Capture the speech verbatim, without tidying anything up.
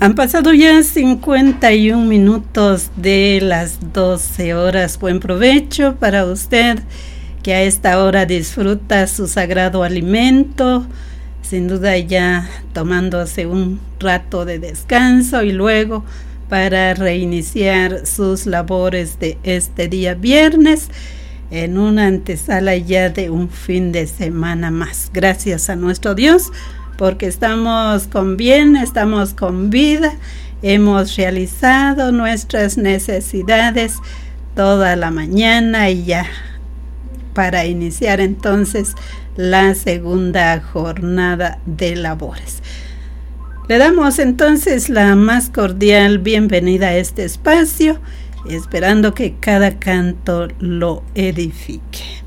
Han pasado ya cincuenta y un minutos de las doce horas. Buen provecho para usted que a esta hora disfruta su sagrado alimento, sin duda ya tomándose un rato de descanso y luego para reiniciar sus labores de este día viernes en una antesala ya de un fin de semana más. Gracias a nuestro Dios porque estamos con bien, estamos con vida, hemos realizado nuestras necesidades toda la mañana y ya para iniciar entonces la segunda jornada de labores. Le damos entonces la más cordial bienvenida a este espacio, esperando que cada canto lo edifique.